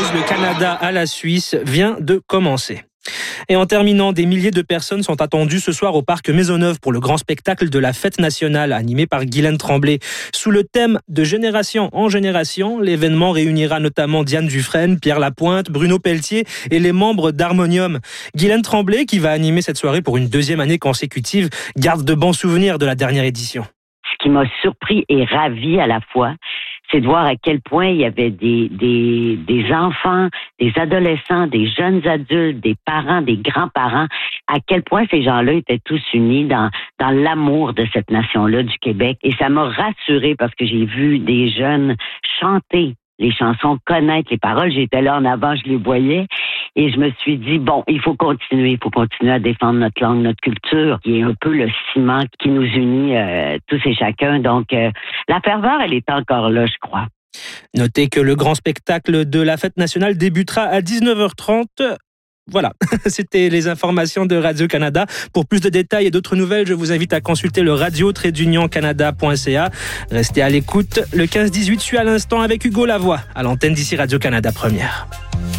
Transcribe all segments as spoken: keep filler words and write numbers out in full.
oppose le Canada à la Suisse vient de commencer. Et en terminant, des milliers de personnes sont attendues ce soir au parc Maisonneuve pour le grand spectacle de la Fête nationale animé par Guylaine Tremblay. Sous le thème de génération en génération, l'événement réunira notamment Diane Dufresne, Pierre Lapointe, Bruno Pelletier et les membres d'Harmonium. Guylaine Tremblay, qui va animer cette soirée pour une deuxième année consécutive, garde de bons souvenirs de la dernière édition. Ce qui m'a surpris et ravi à la fois, c'est de voir à quel point il y avait des, des, des enfants, des adolescents, des jeunes adultes, des parents, des grands-parents, à quel point ces gens-là étaient tous unis dans, dans l'amour de cette nation-là, du Québec. Et ça m'a rassurée parce que j'ai vu des jeunes chanter les chansons, connaître les paroles. J'étais là en avant, je les voyais. Et je me suis dit, bon, il faut continuer, il faut continuer à défendre notre langue, notre culture, qui est un peu le ciment qui nous unit euh, tous et chacun. Donc, euh, la ferveur, elle est encore là, je crois. Notez que le grand spectacle de la Fête nationale débutera à dix-neuf heures trente. Voilà, c'était les informations de Radio-Canada. Pour plus de détails et d'autres nouvelles, je vous invite à consulter le radio tiret union canada point c a. Restez à l'écoute. Le quinze dix-huit suit à l'instant avec Hugo Lavoie, à l'antenne d'ici Radio-Canada Première.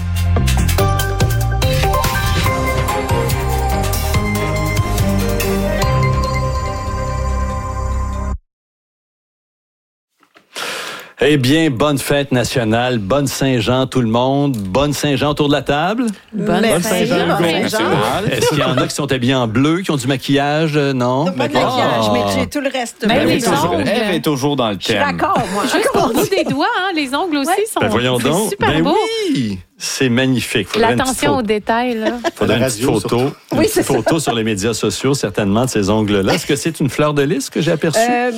Eh bien, bonne fête nationale, bonne Saint-Jean tout le monde, bonne Saint-Jean autour de la table. Bonne, bonne Saint-Jean, Saint-Jean. Est-ce qu'il y en a qui sont habillés en bleu, qui ont du maquillage? Non? Non, pas de maquillage, oh. mais j'ai tout le reste. Mais elle, est toujours, elle est toujours dans le thème. Je suis d'accord, moi. Juste pour bout des doigts, hein, les ongles aussi ouais. sont ben voyons donc. super ben beaux. Oui! C'est magnifique. Faudrait L'attention aux détails. Il faudrait une petite photo, une oui, petite photo sur les médias sociaux, certainement, de ces ongles-là. Est-ce que c'est une fleur de lys que j'ai aperçue? Euh,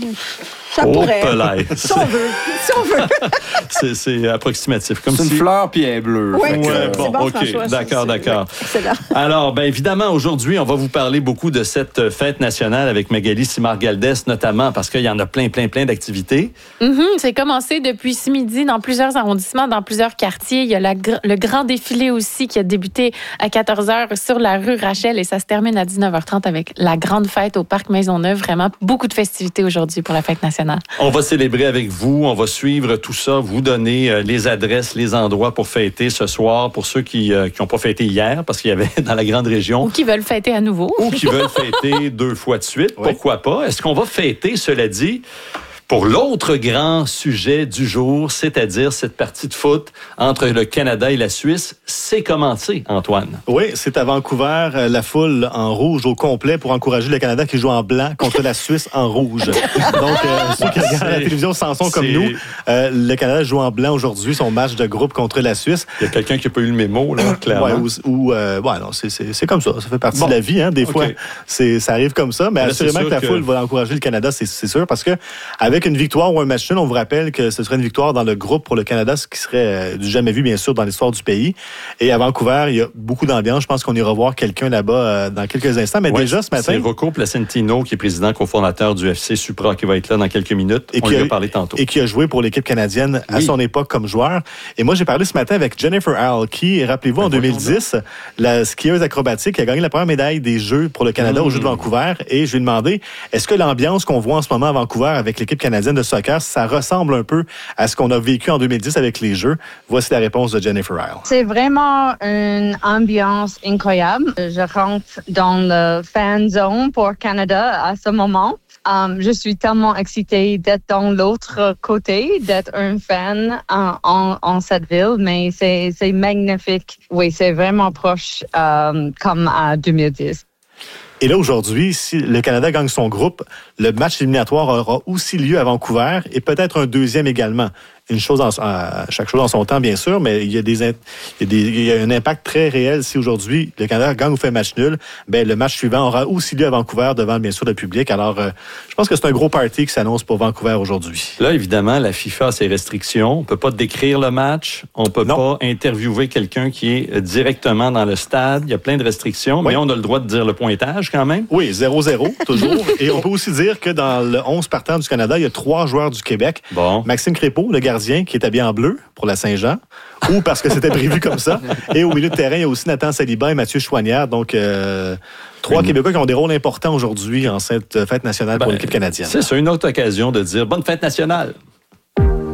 ça oh, pourrait. Pelay. Si on veut. Si on veut. c'est, c'est approximatif. Comme c'est si... une fleur puis elle est bleue. Oui, ouais, c'est, bon, c'est bon, OK. François, d'accord, c'est, d'accord. C'est, c'est Alors, bien évidemment, aujourd'hui, on va vous parler beaucoup de cette fête nationale avec Magali Simard-Galdès, notamment parce qu'il y en a plein, plein, plein d'activités. Mm-hmm, c'est commencé depuis ce midi dans plusieurs arrondissements, dans plusieurs quartiers. Il y a la, le grand défilé aussi qui a débuté à quatorze heures sur la rue Rachel et ça se termine à dix-neuf heures trente avec la grande fête au Parc Maisonneuve. Vraiment, beaucoup de festivités aujourd'hui pour la fête nationale. On va célébrer avec vous, on va suivre tout ça, vous donner les adresses, les endroits pour fêter ce soir, pour ceux qui n'ont euh, pas fêté hier, parce qu'il y avait dans la grande région. Ou qui veulent fêter à nouveau. Ou qui veulent fêter deux fois de suite, oui. Pourquoi pas? Est-ce qu'on va fêter, cela dit, pour l'autre grand sujet du jour, c'est-à-dire cette partie de foot entre le Canada et la Suisse, c'est commencé, Antoine. Oui, c'est à Vancouver, la foule en rouge au complet pour encourager le Canada qui joue en blanc contre la Suisse en rouge. Donc, euh, ceux qui regardent la télévision sans son comme nous, euh, le Canada joue en blanc aujourd'hui, son match de groupe contre la Suisse. Il y a quelqu'un qui n'a pas eu le mémo, là, clairement. Ouais, ou, ou euh, ouais, non, c'est, c'est, c'est comme ça, ça fait partie bon. de la vie, hein. Des okay. fois, c'est, ça arrive comme ça, mais là, assurément que la que... foule va encourager le Canada, c'est, c'est sûr, parce que avec une victoire ou un match nul, on vous rappelle que ce serait une victoire dans le groupe pour le Canada, ce qui serait du jamais vu, bien sûr, dans l'histoire du pays. Et à Vancouver, il y a beaucoup d'ambiance. Je pense qu'on ira voir quelqu'un là-bas euh, dans quelques instants. Mais ouais, déjà, ce matin... C'est Rocco Placentino, qui est président cofondateur du F C Supra, qui va être là dans quelques minutes. Et on lui a parlé tantôt. Et qui a joué pour l'équipe canadienne oui. à son époque comme joueur. Et moi, j'ai parlé ce matin avec Jennifer Howell, qui, rappelez-vous, ben, en deux mille dix, la skieuse acrobatique, a gagné la première médaille des Jeux pour le Canada mmh. aux Jeux de Vancouver. Et je lui ai demandé, est-ce que l'ambiance qu'on voit en ce moment à Vancouver avec l'équipe canadienne de soccer, ça ressemble un peu à ce qu'on a vécu en deux mille dix avec les Jeux? Voici la réponse de Jennifer Howell. C'est vraiment une ambiance incroyable. Je rentre dans le fan zone pour Canada à ce moment. Um, je suis tellement excitée d'être dans l'autre côté, d'être un fan en, en, en cette ville, mais c'est, c'est magnifique. Oui, c'est vraiment proche um, comme à deux mille dix. Et là, aujourd'hui, si le Canada gagne son groupe, le match éliminatoire aura aussi lieu à Vancouver et peut-être un deuxième également. Une chose en, euh, chaque chose en son temps, bien sûr, mais il y a des, il y a des, il y a un impact très réel. Si aujourd'hui le Canada gagne ou fait match nul, ben le match suivant aura aussi lieu à Vancouver devant bien sûr le public. Alors, euh, je pense que c'est un gros party qui s'annonce pour Vancouver aujourd'hui. Là, évidemment, la FIFA a ses restrictions. On peut pas décrire le match, on peut non. pas interviewer quelqu'un qui est directement dans le stade. Il y a plein de restrictions, oui. mais on a le droit de dire le pointage quand même. Oui, zéro zéro toujours. Et on peut aussi dire que dans le onze partant du Canada, il y a trois joueurs du Québec. Bon. Maxime Crépeau, le gardien qui est habillé en bleu pour la Saint-Jean, ou parce que c'était prévu comme ça. Et au milieu de terrain, il y a aussi Nathan Saliba et Mathieu Chouanière. Donc, euh, trois une... Québécois qui ont des rôles importants aujourd'hui en cette fête nationale ben, pour l'équipe canadienne. C'est ça, une autre occasion de dire bonne fête nationale.